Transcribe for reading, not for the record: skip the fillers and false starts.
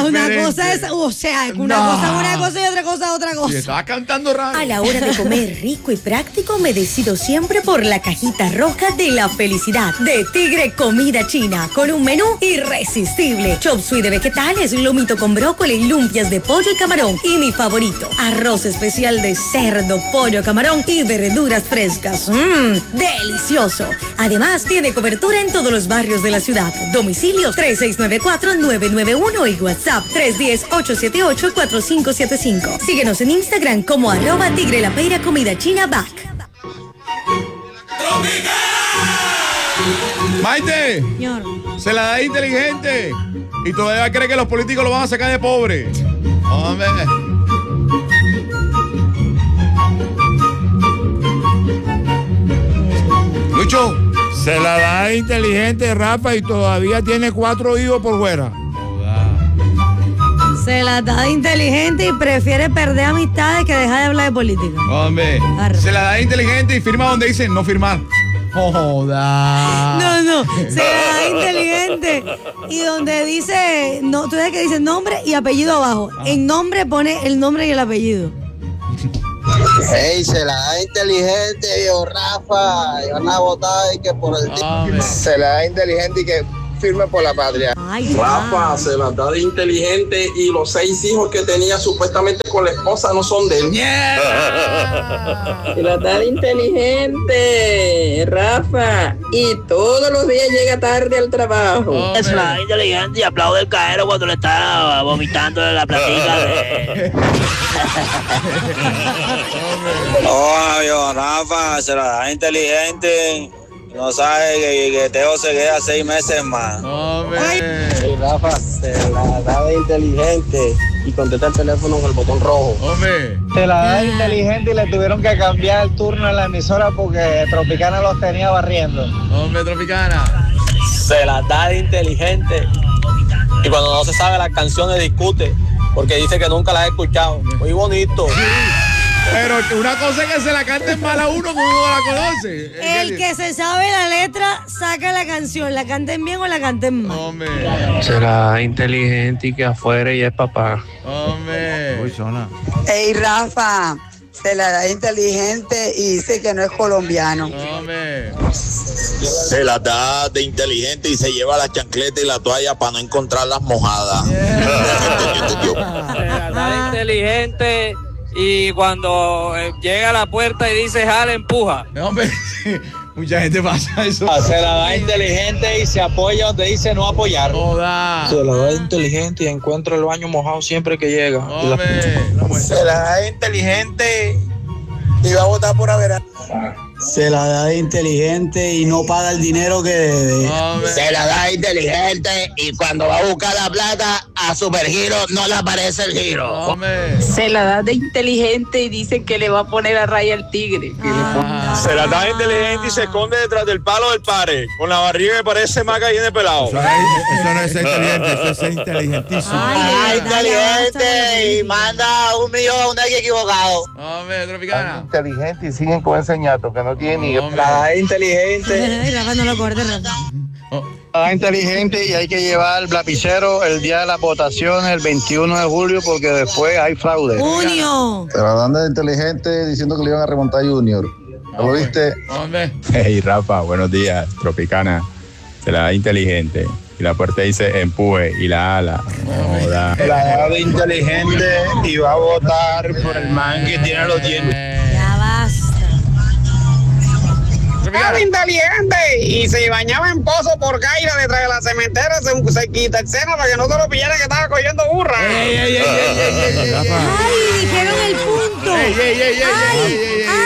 una cosa es, o sea, una cosa es una cosa y otra cosa es otra cosa. Sí, estaba cantando raro. A la hora de comer rico y práctico, me decido siempre por la cajita roja de la felicidad de Tigre Comida China, con un menú irresistible. Chop suey de vegetales, lomito con brócoli, lumpias de pollo y camarón. Y mi favorito, arroz especial de cerdo, pollo, camarón y verduras frescas. ¡Delicioso! Además, tiene cobertura en todos los barrios de la ciudad. Domicilios 3694-991 y WhatsApp 310-878-4575. Síguenos en Instagram como @Tigre La Peira Comida China Back. Maite, Señor. se la da inteligente y todavía cree que los políticos lo van a sacar de pobre. Hombre. Lucho. Se la da inteligente, Rafa, y todavía tiene 4 hijos por fuera. Se la da de inteligente y prefiere perder amistades que dejar de hablar de política. Hombre, se la da inteligente y firma donde dice no firmar. Joda. No, se la da inteligente y donde dice, no, tú sabes que dice nombre y apellido abajo. En nombre pone el nombre y el apellido. Ey, se la da inteligente, viejo Rafa. Y van a votar y que por el se la da inteligente y que firme por la patria. Ay, Rafa se la da de inteligente y los 6 hijos que tenía supuestamente con la esposa no son de él. Se la da de inteligente, Rafa, y todos los días llega tarde al trabajo. Se la da inteligente y aplaude el cajero cuando le está vomitando la platica de... Viejo Rafa, se la da inteligente. No sabe que Teo se queda 6 meses más. Hey, Rafa, se la da de inteligente y contesta el teléfono con el botón rojo. Se la da de inteligente y le tuvieron que cambiar el turno en la emisora porque Tropicana los tenía barriendo. Hombre, Tropicana. Se la da de inteligente y cuando no se sabe las canciones discute porque dice que nunca las ha escuchado. Muy bonito. Pero una cosa es que se la canten mal a uno como uno la conoce. El que se sabe la letra, saca la canción. ¿La canten bien o la canten mal? Hombre. Será inteligente y que afuera y es papá. Hombre. Uy, zona. Ey, Rafa, se la da inteligente y dice que no es colombiano. Hombre. Se la da de inteligente y se lleva la chancleta y la toalla para no encontrarlas mojadas. Se la da de inteligente y cuando llega a la puerta y dice jala, empuja. Hombre, mucha gente pasa eso. Se la da inteligente y se apoya donde dice no apoyar. Joda. Se la da inteligente y encuentra el baño mojado siempre que llega. Se la da de inteligente y va a votar por Averano. Se la da de inteligente y no paga el dinero que debe. Se la da de inteligente y cuando va a buscar la plata a Supergiro no le aparece el giro. Se la da de inteligente y dicen que le va a poner a raya al tigre. Se la da de inteligente y se esconde detrás del palo del pare, con la barriga que parece maca y de pelado. Eso no es ser inteligente, eso es ser inteligentísimo. Ay, inteligente y manda 1 millón a un equivocado. Hombre, Tropicana. Inteligente y siguen con ese ñato que no tiene ni... La da inteligente. Rafa, no lo cortes, Rafa. La inteligente y hay que llevar el lapicero el día de las votaciones, el 21 de julio, porque después hay fraude. ¡Junio! Se la dan de inteligente diciendo que le iban a remontar a Junior. ¿Lo viste? Hombre. Hey, Rafa, buenos días, Tropicana. Se la da inteligente y la puerta dice empuje y la ala. Joda. Se la da de inteligente y va a votar por el man que tiene los dientes. Ya basta. Era inteligente y se bañaba en pozo por Caira detrás de la cementera, se quita el seno para que no se lo pillara que estaba cogiendo burra. ¡Ay, dijeron el punto! ¡Ay!